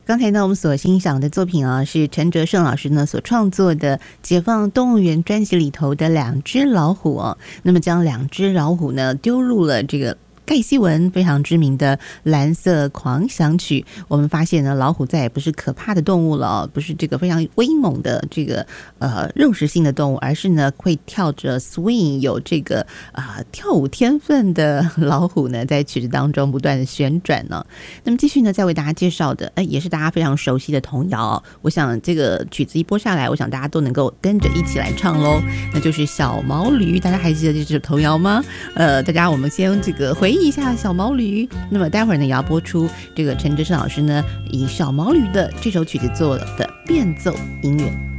刚才呢，我们所欣赏的作品啊，是陈哲胜老师呢所创作的《解放动物园》专辑里头的两只老虎哦。那么将两只老虎呢丢入了这个盖希文非常知名的蓝色狂想曲，我们发现呢，老虎再也不是可怕的动物了哦，不是这个非常威猛的这个肉食性的动物，而是呢会跳着 swing 有这个跳舞天分的老虎呢，在曲子当中不断的旋转呢。那么继续呢，再为大家介绍的也是大家非常熟悉的童谣哦。我想这个曲子一播下来，我想大家都能够跟着一起来唱喽，那就是小毛驴。大家还记得这首童谣吗？大家我们先这个回忆一下小毛驴。那么待会儿呢也要播出这个陈哲胜老师呢以小毛驴的这首曲子做的变奏音乐。